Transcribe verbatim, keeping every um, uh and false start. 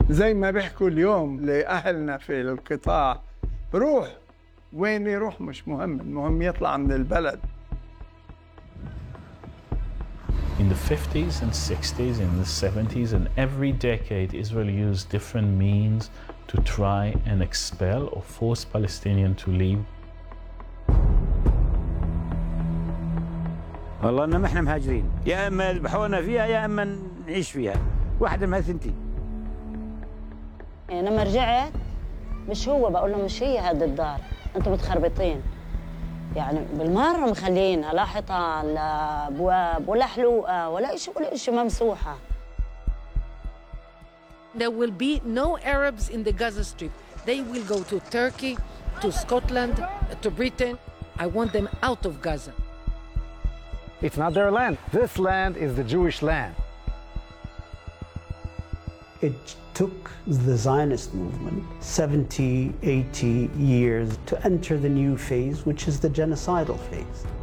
زي ما بيحكوا اليوم لأهلنا في القطاع، روح وين يروح مش مهم، المهم يطلع من البلد. In the fifties and sixties, in the seventies, and every decade, Israel used different means to try and expel or force Palestinians to leave. والله إنما إحنا مهاجرين، يا إما يذبحونا فيها يا إما نعيش فيها، واحدة من هالثنتين. لما رجعت مش هو بقول له مش هي هذه الدار، أنتم متخربطين. يعني بالمرة مخلينها لا حيطان لا أبواب ولا حلوقة ولا شيء ولا شيء ممسوحة. There will be no Arabs in the Gaza Strip. They will go to Turkey, to Scotland, to Britain. I want them out of Gaza. It's not their land. This land is the Jewish land. It took the Zionist movement seventy, eighty years to enter the new phase, which is the genocidal phase.